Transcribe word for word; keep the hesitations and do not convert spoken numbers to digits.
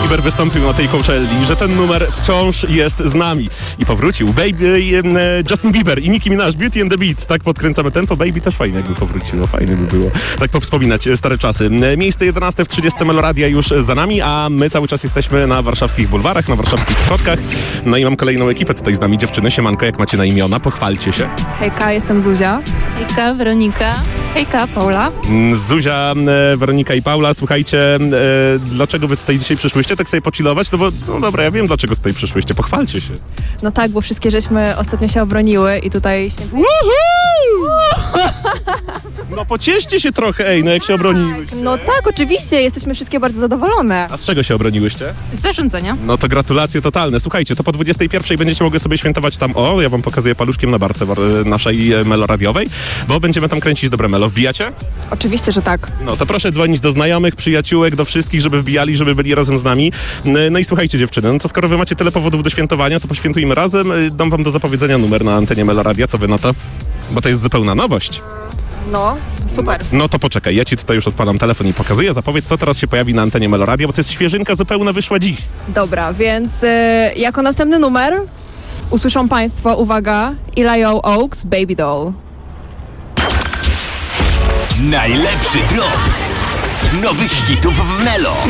Bieber wystąpił na tej Coachelli, że ten numer wciąż jest z nami. I powrócił Baby, e, Justin Bieber i Nicki Minaj, Beauty and the Beat. Tak podkręcamy tempo. Baby też fajnie jakby powróciło. Fajnie by było. Tak powspominać stare czasy. Miejsce jedenaste w trzydziestce Meloradia już za nami, a my cały czas jesteśmy na warszawskich bulwarach, na warszawskich schodkach. No i mam kolejną ekipę tutaj z nami. Dziewczyny, siemanko, jak macie na imiona? Pochwalcie się. Hejka, jestem Zuzia. Hejka, Weronika. Hejka, Paula. Zuzia, e, Weronika i Paula, słuchajcie, e, dlaczego wy tutaj dzisiaj przyszłyście? Tak sobie pochillować? No bo, no dobra, ja wiem, dlaczego tutaj przyszłyście. Pochwalcie się. No tak, bo wszystkie żeśmy ostatnio się obroniły i tutaj święty... No pocieszcie się trochę, ej, no jak się obroniłyście. No tak, oczywiście, jesteśmy wszystkie bardzo zadowolone. A z czego się obroniłyście? Z zarządzania. No to gratulacje totalne. Słuchajcie, to po dwudziestej pierwszej będziecie mogły sobie świętować tam, o, ja wam pokazuję paluszkiem na barce naszej meloradiowej, bo będziemy tam kręcić dobre melo. Wbijacie? Oczywiście, że tak. No to proszę dzwonić do znajomych, przyjaciółek, do wszystkich, żeby wbijali, żeby byli razem z nami. No i słuchajcie, dziewczyny, no to skoro wy macie tyle powodów do świętowania, to poświętujmy razem. Dam wam do zapowiedzenia numer na antenie Meloradia. Co wy na to? Bo to jest zupełna nowość. No, super. No, no to poczekaj, ja ci tutaj już odpalam telefon i pokazuję. Zapowiedz, co teraz się pojawi na antenie Meloradia, bo to jest świeżynka zupełna, wyszła dziś. Dobra, więc y, jako następny numer usłyszą państwo, uwaga, Eli Oaks, Baby Doll. Najlepszy drop nowych hitów w Melo.